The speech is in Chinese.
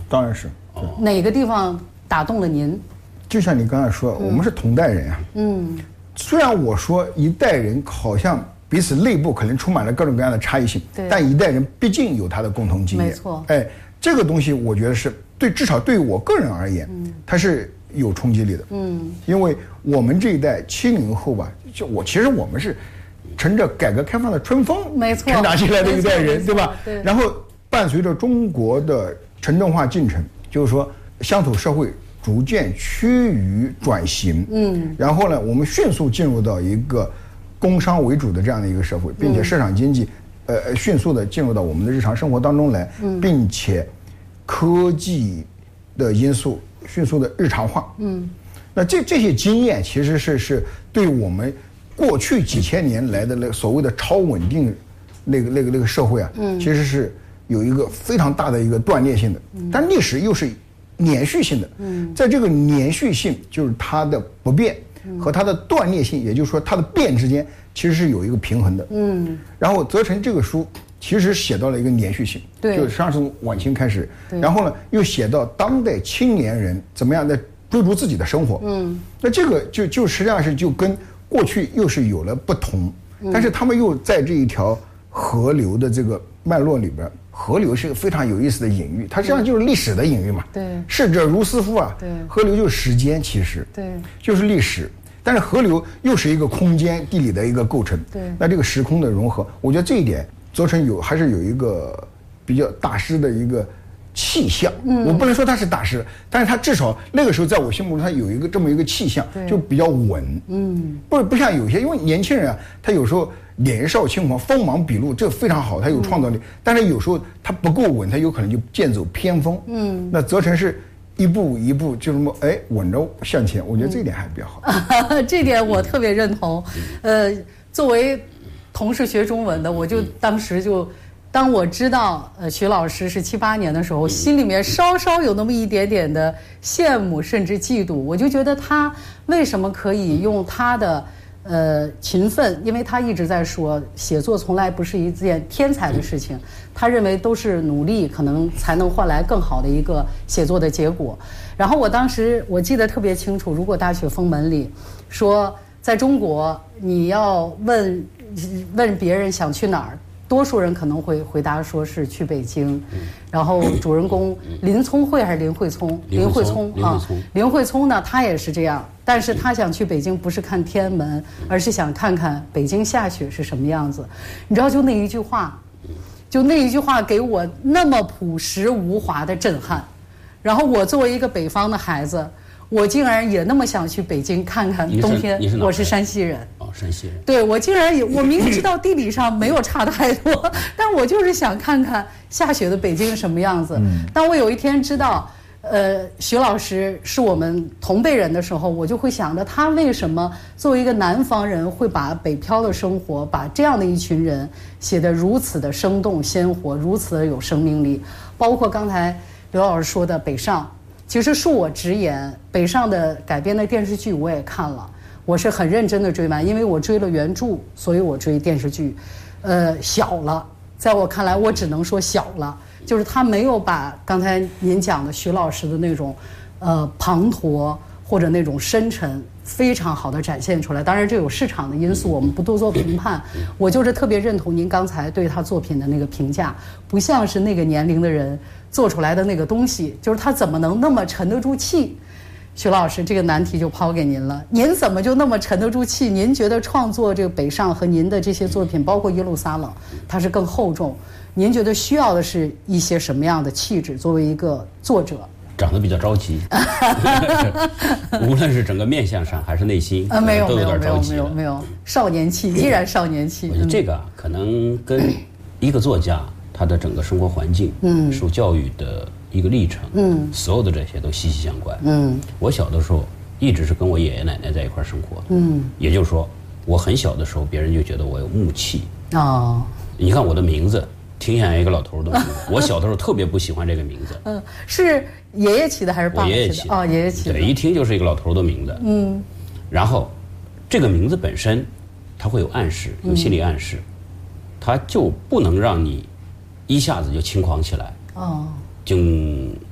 当然是。 哪个地方打动了您？ 就像你刚才说，我们是同代人啊。虽然我说一代人好像彼此内部可能充满了各种各样的差异性，但一代人毕竟有他的共同经验。 没错。 这个东西我觉得是至少对我个人而言，它是有冲击力的。因为我们这一代70后吧，其实我们是乘着改革开放的春风， 没错， 成长起来的一代人，对吧？ 对。 然后伴随着中国的城镇化进程，就是说乡土社会逐渐趋于转型。然后呢，我们迅速进入到一个工商为主的这样的一个社会，并且市场经济迅速的进入到我们的日常生活当中来，并且科技的因素迅速的日常化。那这些经验其实是对我们过去几千年来的那个所谓的超稳定那个社会啊，其实是有一个非常大的一个断裂性的。但历史又是连续性的。在这个连续性，就是它的不变和它的断裂性，也就是说它的变之间其实是有一个平衡的。然后泽成这个书其实写到了一个连续性，就实际上是从晚清开始，然后呢又写到当代青年人怎么样在追逐自己的生活。那这个就实际上是就跟过去又是有了不同，但是他们又在这一条河流的这个脉络里边，河流是个非常有意思的隐喻，它实际上就是历史的隐喻嘛。逝者如斯夫啊。河流就是时间，其实就是历史。但是河流又是一个空间地理的一个构成。那这个时空的融合，我觉得这一点泽成还是有一个比较大师的一个气象。我不能说他是大师，但是他至少那个时候在我心目中他有一个这么一个气象，就比较稳。不像有些，因为年轻人啊，他有时候年少轻狂锋芒毕露，这非常好，他有创造力，但是有时候他不够稳，他有可能就剑走偏锋。那泽成是一步一步就这么稳着向前，我觉得这一点还比较好。 这点我特别认同。作为同是学中文的，我就当时就。当我知道徐老师是78年的时候，心里面稍稍有那么一点点的羡慕甚至嫉妒。我就觉得他为什么可以用他的勤奋，因为他一直在说写作从来不是一件天才的事情，他认为都是努力可能才能换来更好的一个写作的结果。然后我当时我记得特别清楚，如果大雪封门里说在中国你要问别人想去哪儿，多数人可能会回答说是去北京。然后主人公林聪慧还是林慧聪？林慧聪啊，林慧聪呢，他也是这样，但是他想去北京不是看天安门，而是想看看北京下雪是什么样子。你知道，就那一句话给我那么朴实无华的震撼。然后我作为一个北方的孩子，我竟然也那么想去北京看看冬天。我是山西人。 山西人。 对，我竟然我明知道地理上没有差太多，但我就是想看看下雪的北京是什么样子。当我有一天知道徐老师是我们同辈人的时候，我就会想着他为什么作为一个南方人会把北漂的生活，把这样的一群人写得如此的生动鲜活，如此的有生命力。包括刚才刘老师说的北上，其实恕我直言，北上的改编的电视剧我也看了，我是很认真的追完，因为我追了原著，所以我追电视剧。小了，在我看来我只能说小了，就是他没有把刚才您讲的徐老师的那种滂沱或者那种深沉非常好的展现出来。当然这有市场的因素，我们不多做评判。我就是特别认同您刚才对他作品的那个评价，不像是那个年龄的人做出来的那个东西，就是他怎么能那么沉得住气。徐老师，这个难题就抛给您了，您怎么就那么沉得住气？您觉得创作这个北上和您的这些作品，包括耶路撒冷，它是更厚重，您觉得需要的是一些什么样的气质？作为一个作者， 长得比较着急，无论是整个面相上还是内心， 没有都有点着急。 没有，少年气，依然少年气。 我觉得这个可能跟一个作家他的整个生活环境，受教育的一个历程，所有的这些都息息相关。我小的时候一直是跟我爷爷奶奶在一块生活，也就是说，我很小的时候，别人就觉得我有木气。你看我的名字，挺像一个老头的名字。我小的时候特别不喜欢这个名字。是爷爷起的还是爸爸起的？爷爷起的。 对，一听就是一个老头的名字。然后，这个名字本身，它会有暗示，有心理暗示，它就不能让你一下子就轻狂起来。就